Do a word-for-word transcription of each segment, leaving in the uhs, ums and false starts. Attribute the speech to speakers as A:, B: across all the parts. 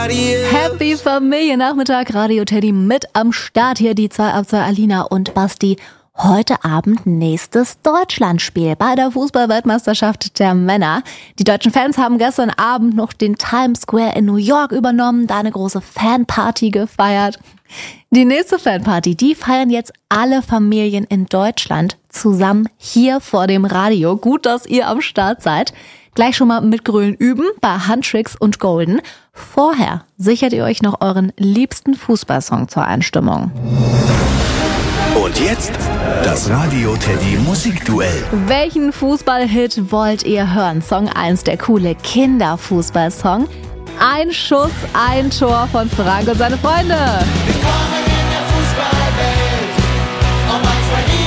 A: Party ist.
B: Happy Familiennachmittag, Radio Teddy mit am Start hier, die zwei ab zwei, Alina und Basti. Heute Abend nächstes Deutschlandspiel bei der Fußball-Weltmeisterschaft der Männer. Die deutschen Fans haben gestern Abend noch den Times Square in New York übernommen, da eine große Fanparty gefeiert. Die nächste Fanparty, die feiern jetzt alle Familien in Deutschland zusammen hier vor dem Radio. Gut, dass ihr am Start seid. Gleich schon mal mit Grölen üben bei Huntrix und Golden. Vorher sichert ihr euch noch euren liebsten Fußballsong zur Einstimmung.
A: Und jetzt das Radio Teddy Musikduell.
B: Welchen Fußballhit wollt ihr hören? Song eins, der coole Kinderfußballsong. Ein Schuss, ein Tor von Frank und seine Freunde.
C: Willkommen in der Fußballwelt, ob als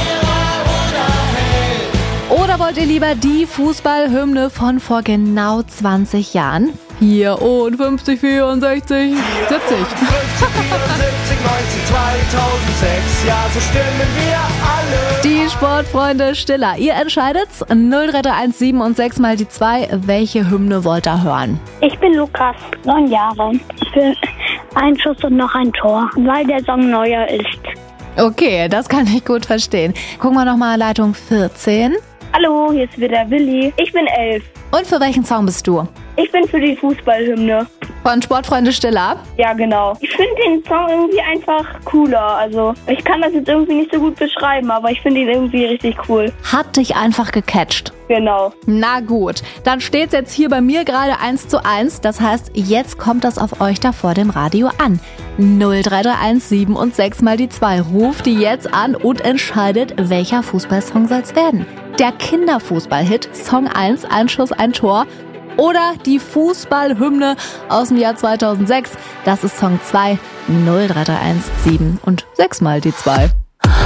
C: Verlierer oder Held.
B: Oder wollt ihr lieber die Fußballhymne von vor genau zwanzig Jahren? vierundfünfzig, vierundsechzig, siebzig.
C: fünfzig, vierundsiebzig, neunzig, zweitausendsechs, ja, so stimmen wir alle.
B: Die Sportfreunde Stiller, ihr entscheidet's. null drei drei eins sieben und sechs mal die zwei. Welche Hymne wollt ihr hören?
D: Ich bin Lukas, neun Jahre. Ich will ein Schuss und noch ein Tor, weil der Song neuer ist.
B: Okay, das kann ich gut verstehen. Gucken wir nochmal Leitung vierzehn.
D: Hallo, hier ist wieder Willi. Ich bin elf.
B: Und für welchen Song bist du?
D: Ich bin für die Fußballhymne.
B: Von Sportfreunde Stiller?
D: Ja, genau. Ich finde den Song irgendwie einfach cooler. Also, ich kann das jetzt irgendwie nicht so gut beschreiben, aber ich finde ihn irgendwie richtig cool.
B: Hat dich einfach gecatcht.
D: Genau.
B: Na gut, dann steht's jetzt hier bei mir gerade eins zu eins. Das heißt, jetzt kommt das auf euch da vor dem Radio an. null drei drei eins sieben und sechs mal die zwei. Ruft die jetzt an und entscheidet, welcher Fußballsong soll's werden. Der Kinderfußballhit Song eins, ein Schuss, ein Tor. Oder die Fußballhymne aus dem Jahr zweitausendsechs. Das ist Song zwei, null drei drei eins sieben und sechs mal die zwei.